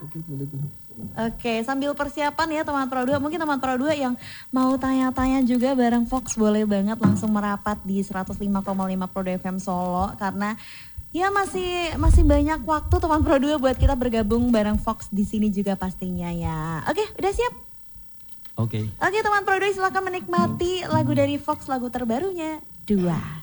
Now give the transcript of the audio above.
Oke, sambil persiapan ya teman Pro 2, mungkin teman Pro 2 yang mau tanya-tanya juga bareng Fox boleh banget langsung merapat di 105,5 Pro 2 FM Solo karena ya masih banyak waktu teman Pro 2 buat kita bergabung bareng Fox di sini juga pastinya ya. Oke, udah siap? Oke, teman Pro 2 silakan menikmati lagu dari Fox, lagu terbarunya 2.